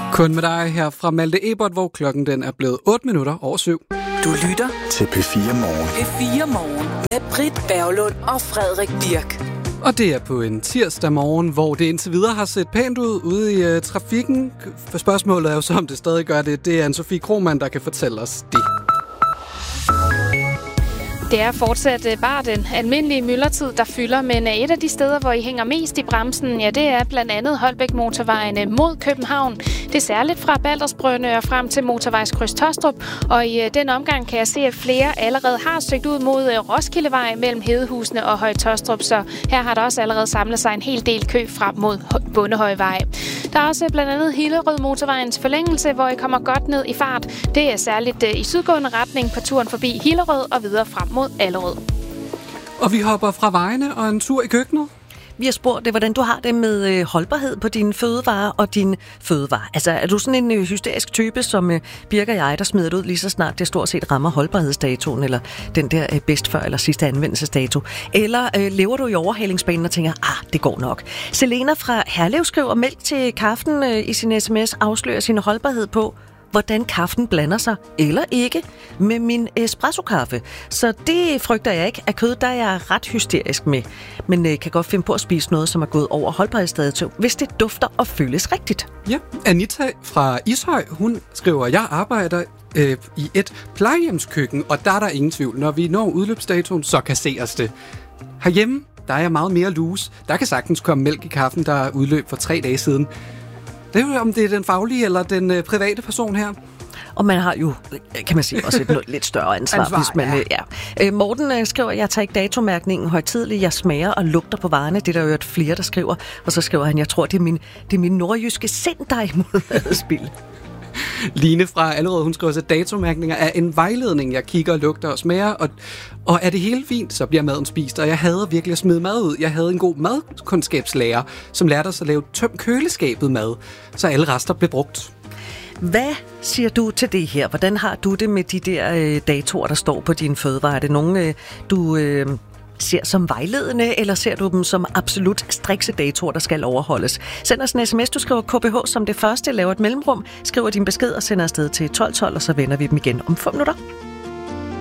Kun med dig her fra Malte Ebert, hvor klokken den er blevet 8 minutter over 7. Du lytter til P4 Morgen. P4 Morgen med Britt Berglund og Frederik Birk. Og det er på en tirsdag morgen, hvor det indtil videre har set pænt ud ude i trafikken. For spørgsmålet er jo så, om det stadig gør det. Det er Anne-Sophie Krohmann, der kan fortælle os det. Det er fortsat bare den almindelige myldretid, der fylder, men et af de steder, hvor I hænger mest i bremsen, ja, det er blandt andet Holbæk-motorvejen mod København. Det er særligt fra Baldersbrønde og frem til motorvejskryds Tostrup, og i den omgang kan jeg se, at flere allerede har søgt ud mod Roskildevej mellem Hedehusene og Høje Tostrup, så her har der også allerede samlet sig en hel del kø frem mod Bondehøjvej. Der er også blandt andet Hillerød motorvejens forlængelse, hvor I kommer godt ned i fart. Det er særligt i sydgående retning på turen forbi Hillerød og videre frem mod Allerød. Og vi hopper fra vejene og en tur i køkkenet. Vi har spurgt, hvordan du har det med holdbarhed på dine fødevarer og dine fødevarer. Altså, er du sådan en hysterisk type, som Birk og jeg, der smider det ud lige så snart det stort set rammer holdbarhedsdatoen, eller den der bedst før eller sidste anvendelsesdato? Eller lever du i overhalingsbanen og tænker, det går nok? Selena fra Herlev skriver, mælk til kaffen i sin sms afslører sin holdbarhed på, hvordan kaffen blander sig, eller ikke, med min espresso-kaffe. Så det frygter jeg ikke. Af kød, der er jeg ret hysterisk med. Men kan godt finde på at spise noget, som er gået over holdbarhedsdato, hvis det dufter og føles rigtigt. Ja, Anita fra Ishøj, hun skriver, jeg arbejder i et plejehjemskøkken, og der er der ingen tvivl. Når vi når udløbsdatoen, så kasseres det. Herhjemme, der er jeg meget mere loose. Der kan sagtens komme mælk i kaffen, der er udløb for 3 dage siden. Det er jo, om det er den faglige eller den private person her. Og man har jo, kan man sige, også et lidt større ansvar hvis man... Ja. Morten skriver, jeg tager ikke datomærkningen højtideligt. Jeg smager og lugter på varerne. Det er der jo flere, der skriver. Og så skriver han, jeg tror, det er min nordjyske sind, der er imod madspil. Line fra Allerød, hun skriver, at datomærkninger er en vejledning. Jeg kigger, lugter og smager, og er det hele fint, så bliver maden spist. Og jeg hader virkelig at smide mad ud. Jeg havde en god madkundskabslærer, som lærte os at lave tøm køleskabet mad, så alle rester blev brugt. Hvad siger du til det her? Hvordan har du det med de der datoer, der står på dine fødevarer? Er det nogen, du ser som vejledende, eller ser du dem som absolut strikse datoer, der skal overholdes? Send os en sms, du skriver KBH som det første, laver et mellemrum, skriver din besked og sender afsted til 1212, og så vender vi dem igen om 5 minutter.